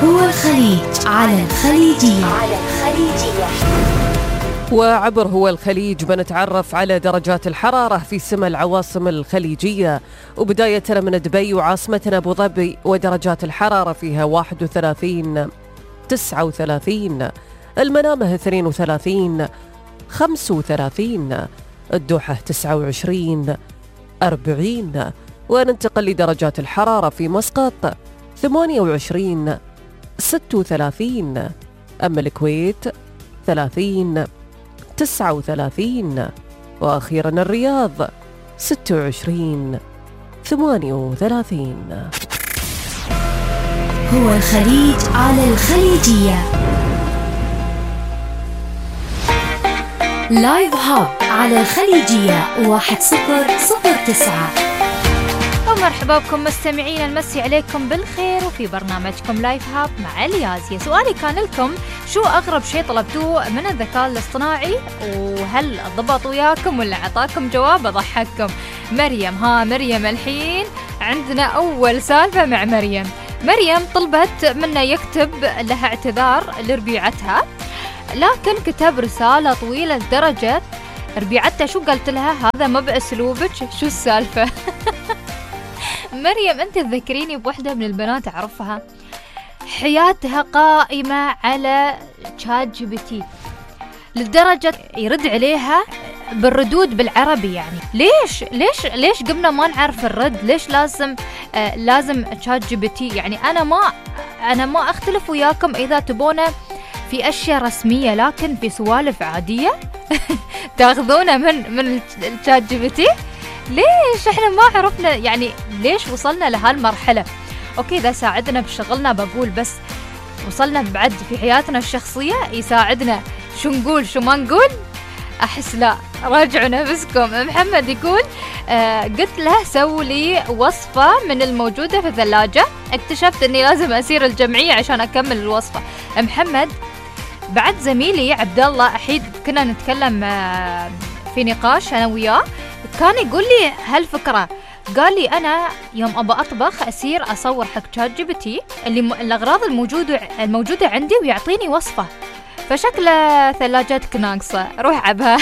هو الخليج على الخليجية. وعبر هو الخليج بنتعرف على درجات الحرارة في سما العواصم الخليجية، وبداية من دبي وعاصمتنا أبو ظبي ودرجات الحرارة فيها 31 39، المنامة 32 35، الدوحة 29 40، وننتقل لدرجات الحرارة في مسقط 28 36، أما الكويت 30 39، وأخيرا الرياض 26 38. هو الخليج على الخليجية. لايف هاب على الخليجية 1009. ومرحبا بكم مستمعين، المسي عليكم بالخير وفي برنامجكم لايف هاب مع اليازية. سؤالي كان لكم: شو أغرب شيء طلبتوه من الذكاء الاصطناعي، وهل ضبط وياكم ولا عطاكم جواب أضحككم؟ مريم الحين عندنا أول سالفة مع مريم طلبت منه يكتب لها اعتذار لربيعتها، لكن كتب رسالة طويلة لدرجة ربيعتها شو قالت لها؟ هذا ما بأسلوبك، شو السالفة؟ مريم أنت تذكريني بوحدة من البنات أعرفها، حياتها قائمة على شات جي بي تي، لدرجة يرد عليها بالردود بالعربي. يعني ليش قمنا ما نعرف الرد؟ ليش لازم شات جي بي تي؟ يعني أنا ما أختلف وياكم إذا تبونه في أشياء رسمية، لكن في سوالف عادية تاخذونه من الشات جي بي تي. ليش احنا ما عرفنا؟ يعني ليش وصلنا لهالمرحلة؟ اوكي اذا ساعدنا بشغلنا بقول، بس وصلنا بعد في حياتنا الشخصية يساعدنا شو نقول شو ما نقول؟ احس لا، راجعوا نفسكم. محمد يقول قلت له سوي لي وصفة من الموجودة في الثلاجة، اكتشفت اني لازم اسير الجمعية عشان اكمل الوصفة. محمد بعد زميلي عبد الله احيد كنا نتكلم في نقاش انا وياه، كان يقول لي هالفكرة، قال لي أنا يوم أبى أطبخ أسير أصور حق شات جي بي تي الأغراض الموجودة عندي ويعطيني وصفة، فشكله ثلاجتك ناقصة، روح عبها.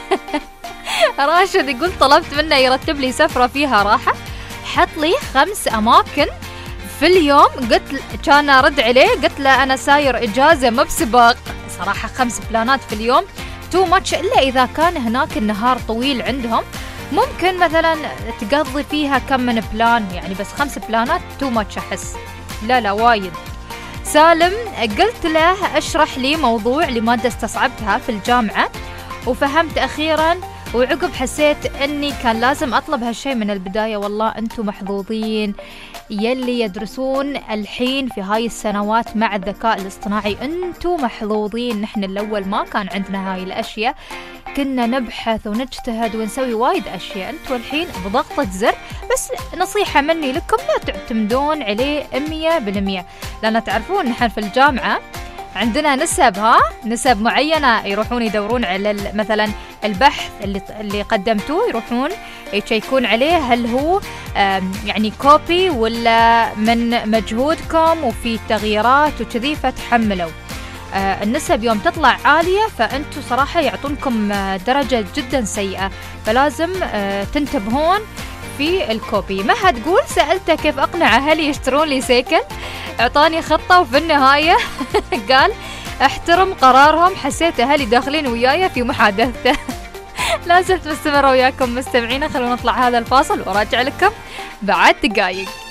راشد يقول طلبت منه يرتب لي سفرة فيها راحة، حط لي 5 أماكن في اليوم، كان أرد عليه قلت له أنا ساير إجازة ما بسباق. صراحة 5 بلانات في اليوم تو ماتش، إلا إذا كان هناك النهار طويل عندهم ممكن مثلا تقضي فيها كم من بلان، يعني بس 5 بلانات تو ماتش أحس. لا وايد. سالم قلت له اشرح لي موضوع لمادة استصعبتها في الجامعة وفهمت أخيرا، وعقب حسيت أني كان لازم أطلب هالشيء من البداية. والله أنتم محظوظين يلي يدرسون الحين في هاي السنوات مع الذكاء الاصطناعي، أنتم محظوظين. نحن الأول ما كان عندنا هاي الأشياء، كنا نبحث ونجتهد ونسوي وايد أشياء. أنتوا الحين بضغطة زر. بس نصيحة مني لكم لا تعتمدون عليه 100%، لأن تعرفون نحن في الجامعة عندنا نسب معينة، يروحون يدورون على مثلا البحث اللي قدمتوه، يروحون يشيكون عليه هل هو يعني كوبي ولا من مجهودكم وفي تغييرات وكذي، فتحملوا. النسب يوم تطلع عالية فأنتوا صراحة يعطونكم درجة جدا سيئة، فلازم تنتبهون في الكوبي. ما هتقول سألته كيف أقنع أهلي يشترون لي سيكل، أعطاني خطة وفي النهاية قال احترم قرارهم، حسيت أهلي داخلين وياي في محادثته. لازلت مستمرة وياكم مستمعين، خلونا نطلع هذا الفاصل وراجع لكم بعد دقايق.